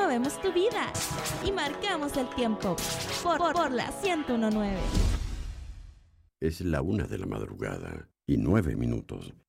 movemos tu vida y marcamos el tiempo por la 101.9. Es la 1:09 y 9 minutos.